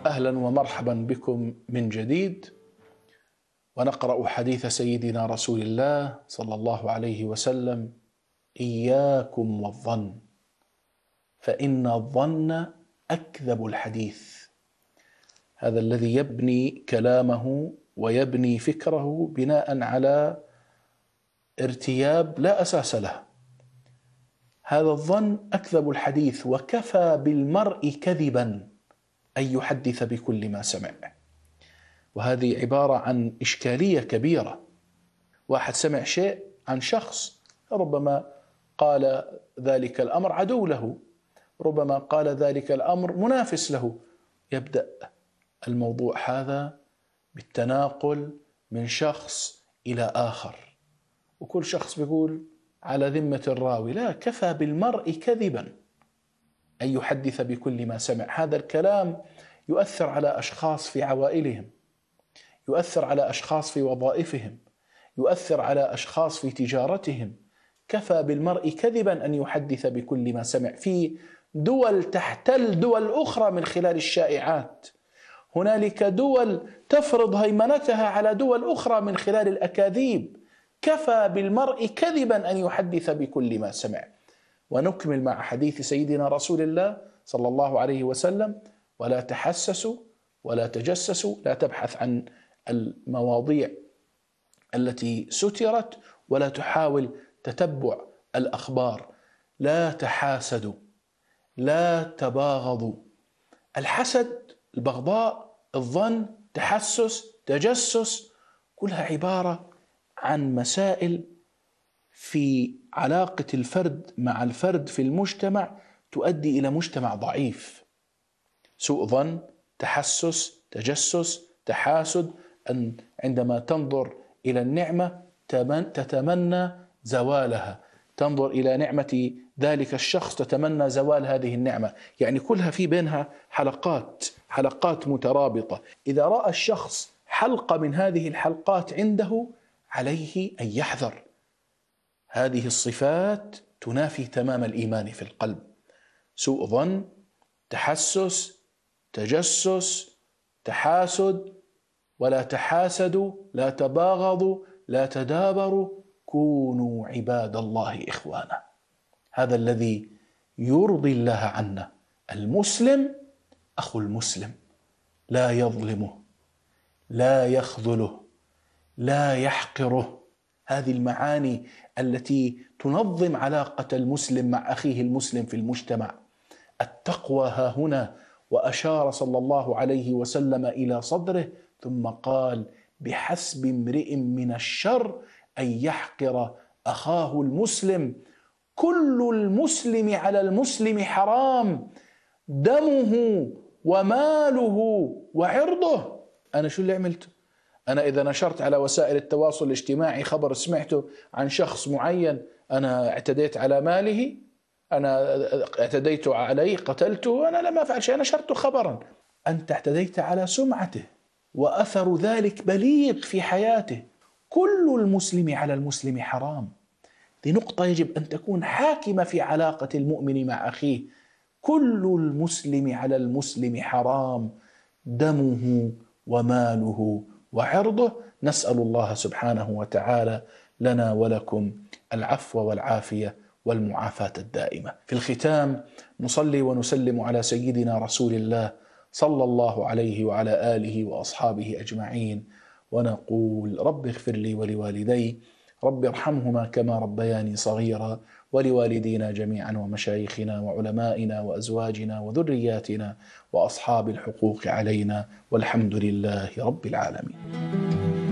أهلا ومرحبا بكم من جديد، ونقرأ حديث سيدنا رسول الله صلى الله عليه وسلم: إياكم والظن فإن الظن أكذب الحديث. هذا الذي يبني كلامه ويبني فكره بناء على ارتياب لا أساس له. هذا الظن أكذب الحديث، وكفى بالمرء كذبا أن يحدث بكل ما سمع. وهذه عبارة عن إشكالية كبيرة. واحد سمع شيء عن شخص، ربما قال ذلك الأمر عدو له، ربما قال ذلك الأمر منافس له، يبدأ الموضوع هذا بالتناقل من شخص إلى آخر، وكل شخص بيقول على ذمة الراوي. لا، كفى بالمرء كذبا أن يحدث بكل ما سمع. هذا الكلام يؤثر على أشخاص في عوائلهم، يؤثر على أشخاص في وظائفهم، يؤثر على أشخاص في تجارتهم. كفى بالمرء كذبا أن يحدث بكل ما سمع. في دول تحتل دول أخرى من خلال الشائعات، هنالك دول تفرض هيمنتها على دول أخرى من خلال الأكاذيب. كفى بالمرء كذبا أن يحدث بكل ما سمع. ونكمل مع حديث سيدنا رسول الله صلى الله عليه وسلم: ولا تحسسوا ولا تجسسوا، لا تبحث عن المواضيع التي سترت، ولا تحاول تتبع الأخبار. لا تحاسدوا، لا تباغضوا. الحسد، البغضاء، الظن، تحسس، تجسس، كلها عبارة عن مسائل في علاقة الفرد مع الفرد في المجتمع تؤدي إلى مجتمع ضعيف. سوء ظن، تحسس، تجسس، تحاسد، أن عندما تنظر إلى النعمة تتمنى زوالها، تنظر إلى نعمة ذلك الشخص تتمنى زوال هذه النعمة. يعني كلها في بينها حلقات مترابطة. إذا رأى الشخص حلقة من هذه الحلقات عنده، عليه أن يحذر. هذه الصفات تنافي تمام الإيمان في القلب: سوء ظن، تحسس، تجسس، تحاسد. ولا تحاسدوا، لا تباغضوا، لا تدابروا، كونوا عباد الله إخوانا. هذا الذي يرضي الله عنا. المسلم أخو المسلم، لا يظلمه، لا يخذله، لا يحقره. هذه المعاني التي تنظم علاقة المسلم مع أخيه المسلم في المجتمع. التقوى ها هنا. وأشار صلى الله عليه وسلم إلى صدره ثم قال: بحسب امرئ من الشر أن يحقر أخاه المسلم. كل المسلم على المسلم حرام، دمه وماله وعرضه. أنا شو اللي عملته؟ أنا إذا نشرت على وسائل التواصل الاجتماعي خبر سمعته عن شخص معين، أنا اعتديت على ماله، أنا اعتديت عليه، قتلته؟ أنا لم أفعل شيء، نشرت خبرا. أنت اعتديت على سمعته، وأثر ذلك بليغ في حياته. كل المسلم على المسلم حرام. دي نقطة يجب أن تكون حاكمة في علاقة المؤمن مع أخيه. كل المسلم على المسلم حرام، دمه وماله وعرضه. نسأل الله سبحانه وتعالى لنا ولكم العفو والعافية والمعافاة الدائمة. في الختام نصلي ونسلم على سيدنا رسول الله صلى الله عليه وعلى آله وأصحابه أجمعين، ونقول: رب اغفر لي ولوالدي، رب ارحمهما كما ربياني صغيرا، ولوالدينا جميعا ومشايخنا وعلمائنا وأزواجنا وذرياتنا وأصحاب الحقوق علينا، والحمد لله رب العالمين.